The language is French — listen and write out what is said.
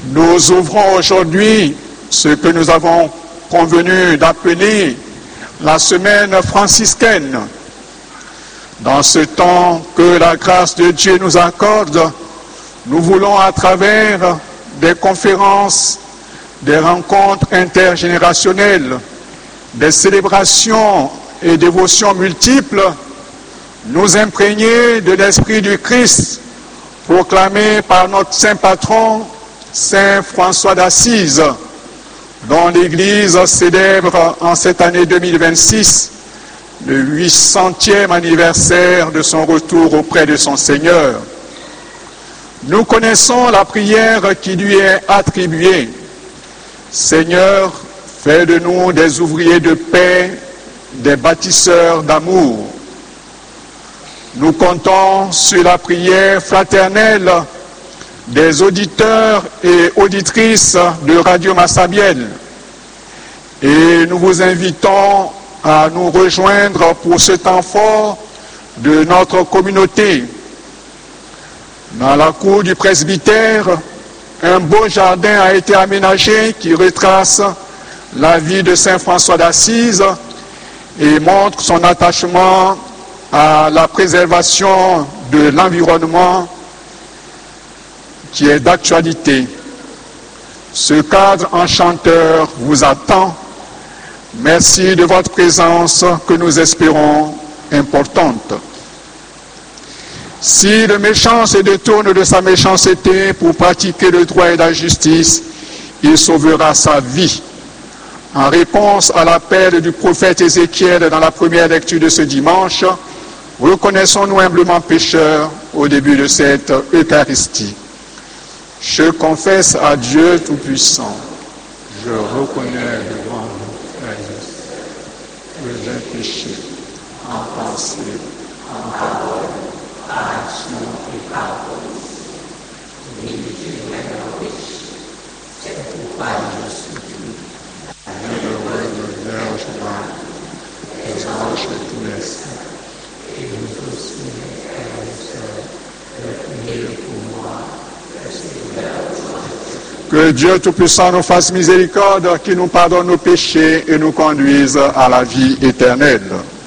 Nous ouvrons aujourd'hui ce que nous avons convenu d'appeler la semaine franciscaine. Dans ce temps que la grâce de Dieu nous accorde, nous voulons à travers des conférences, des rencontres intergénérationnelles, des célébrations et dévotions multiples, nous imprégner de l'esprit du Christ proclamé par notre saint patron, Saint François d'Assise, dont l'Église célèbre en cette année 2026 le 800e anniversaire de son retour auprès de son Seigneur. Nous connaissons la prière qui lui est attribuée. Seigneur, fais de nous des ouvriers de paix, des bâtisseurs d'amour. Nous comptons sur la prière fraternelle des auditeurs et auditrices de Radio Massabielle. Et nous vous invitons à nous rejoindre pour ce temps fort de notre communauté. Dans la cour du presbytère, un beau jardin a été aménagé qui retrace la vie de Saint François d'Assise et montre son attachement à la préservation de l'environnement qui est d'actualité. Ce cadre enchanteur vous attend. Merci de votre présence que nous espérons importante. Si le méchant se détourne de sa méchanceté pour pratiquer le droit et la justice, il sauvera sa vie. En réponse à l'appel du prophète Ézéchiel dans la première lecture de ce dimanche, reconnaissons-nous humblement pécheurs au début de cette Eucharistie. Je confesse à Dieu Tout-Puissant. Je reconnais devant vous, frères que j'ai péché en pensée, en parole, en action et par c'est pourquoi je supplie. Je le Vierge Marie, les anges et tous les saints, et nous aussi, frères et sœurs, de prier pour moi. Que Dieu Tout-Puissant nous fasse miséricorde, qu'il nous pardonne nos péchés et nous conduise à la vie éternelle.